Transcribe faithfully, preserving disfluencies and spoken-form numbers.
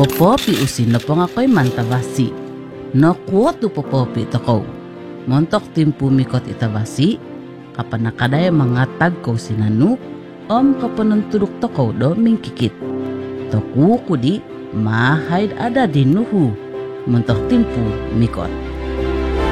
Popopi usin na po nga ko'y mantavasi. No kuotu popopi toko. Montok timpu mikot itavasi. Kapanakaday mga tagko sinanu. Om kapanantulok toko do mingkikit. Toku kudi mahid ada dinuhu. Montok timpu mikot.